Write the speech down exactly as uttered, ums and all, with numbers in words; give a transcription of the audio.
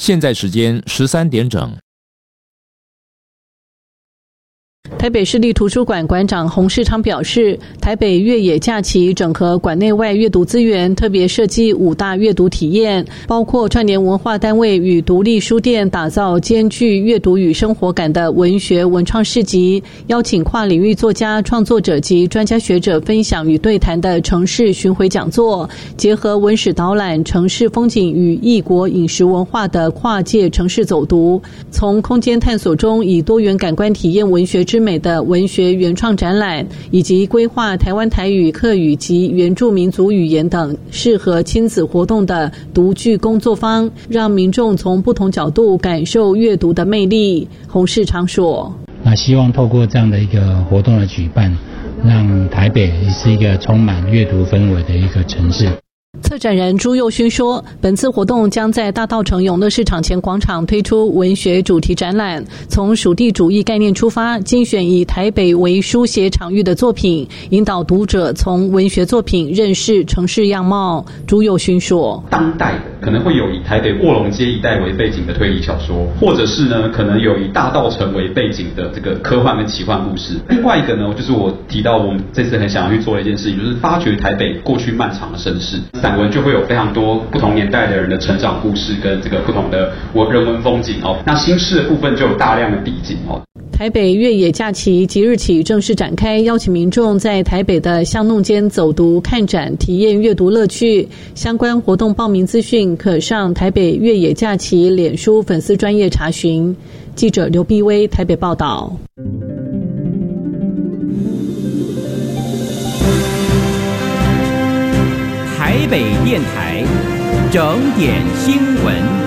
现在时间十三点整。 台北市立图书馆馆长洪世昌表示，台北越野假期整合馆内外阅读资源，特别设计五大阅读体验，包括串联文化单位与独立书店，打造兼具阅读与生活感的文学文创市集，邀请跨领域作家、创作者及专家学者分享与对谈的城市巡回讲座，结合文史导览、城市风景与异国饮食文化的跨界城市走读，从空间探索中以多元感官体验文学之美的文学原创展览，以及规划台湾台语、客语及原住民族语言等适合亲子活动的读剧工作坊，让民众从不同角度感受阅读的魅力。洪世昌说， 那希望透过这样的一个活动的举办，让台北是一个充满阅读氛围的一个城市。 策展人朱佑勋说，本次活动将在大稻埕永乐市场前广场推出文学主题展览，从属地主义概念出发，精选以台北为书写场域的作品，引导读者从文学作品认识城市样貌。朱佑勋说， 当代的可能会有以台北卧龙街一带为背景的推理小说，或者是呢可能有以大稻埕为背景的这个科幻跟奇幻故事。另外一个呢，就是我提到我们这次很想要去做的一件事情，就是发掘台北过去漫长的身世。散文就会有非常多不同年代的人的成长故事跟这个不同的人文风景哦。那新市的部分就有大量的地景哦。 台北越野假期即日起正式展开，邀请民众在台北的巷弄间走读、看展、体验阅读乐趣。相关活动报名资讯可上台北越野假期脸书粉丝专页查询。记者刘碧薇台北报道。 台北电台整点新闻。